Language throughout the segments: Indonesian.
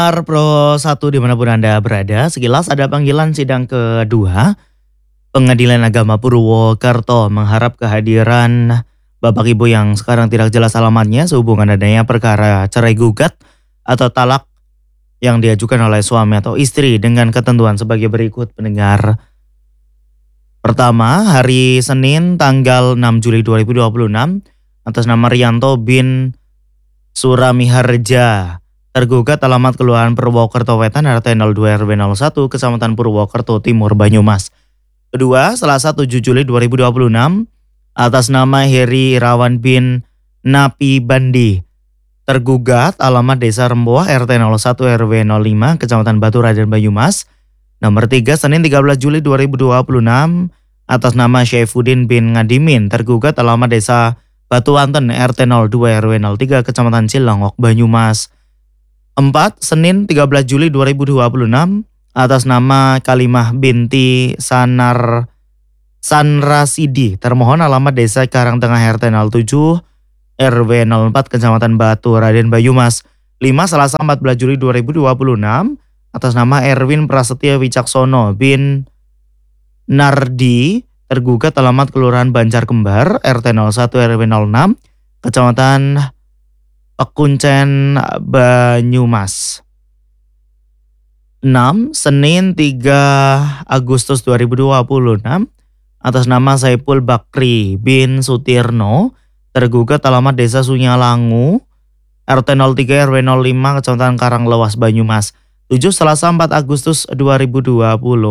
Pro 1 dimanapun Anda berada, sekilas ada panggilan sidang kedua Pengadilan Agama Purwokerto mengharap kehadiran Bapak Ibu yang sekarang tidak jelas alamatnya sehubungan adanya perkara cerai gugat atau talak yang diajukan oleh suami atau istri dengan ketentuan sebagai berikut pendengar. Pertama, hari Senin tanggal 6 Juli 2026 atas nama Rianto bin Suramiharja. Tergugat alamat Kelurahan Purwokerto Wetan RT 02 RW 01 Kecamatan Purwokerto Timur Banyumas. Kedua, Selasa 7 Juli 2026 atas nama Heri Irawan bin Napi Bandi. Tergugat alamat Desa Remboah RT 01 RW 05 Kecamatan Batu Raden Banyumas. Nomor 3, Senin 13 Juli 2026 atas nama Syaifuddin bin Ngadimin. Tergugat alamat Desa Batu Anten RT 02 RW 03 Kecamatan Cilongok Banyumas. 4. Senin 13 Juli 2026 atas nama Kalimah binti Sanrasidi. Termohon alamat Desa Karangtengah RT 07 RW 04 Kecamatan Batu Raden Banyumas. 5. Selasa 14 Juli 2026 atas nama Erwin Prasetya Wicaksono bin Nardi. Tergugat alamat Kelurahan Banjar Kembar RT 01 RW 06 Kecamatan Pekuncen Banyumas. 6. Senin 3 Agustus 2026 atas nama Saipul Bakri bin Sutirno. Tergugat alamat Desa Sunyalangu RT 03 RW 05 Kecamatan Karanglewas Banyumas. 7. Selasa 4 Agustus 2026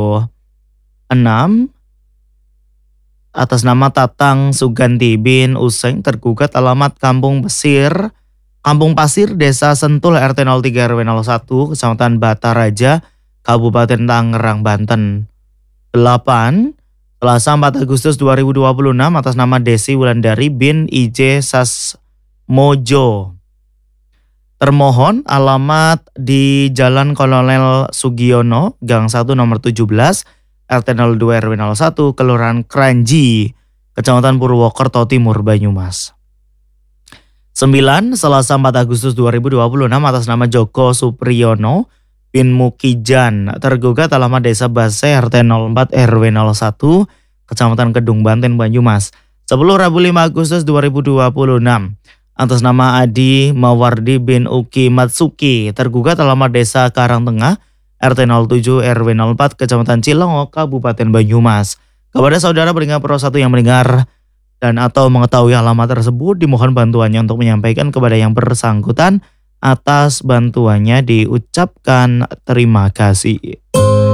atas nama Tatang Suganti bin Useng. Tergugat alamat Kampung Pasir Desa Sentul RT 03 RW 01 Kecamatan Bataraja Kabupaten Tangerang Banten. 8. Selasa 4 Agustus 2026 atas nama Desi Wulandari bin IJ Sasmojo. Termohon alamat di Jalan Kolonel Sugiono Gang 1 nomor 17 RT 02 RW 01 Kelurahan Kranji Kecamatan Purwokerto Timur Banyumas. 9. Selasa 4 Agustus 2026 atas nama Joko Supriyono bin Mukijan. Tergugat alamat Desa Base RT 04 RW 01 Kecamatan Kedung Banten Banyumas. 10. Rabu 5 Agustus 2026 atas nama Adi Mawardi bin Uki Matsuki. Tergugat alamat Desa Karangtengah RT 07 RW 04 Kecamatan Cilongok Kabupaten Banyumas. Kepada saudara pendengar Pro 1 yang mendengar dan atau mengetahui alamat tersebut, dimohon bantuannya untuk menyampaikan kepada yang bersangkutan. Atas bantuannya diucapkan terima kasih.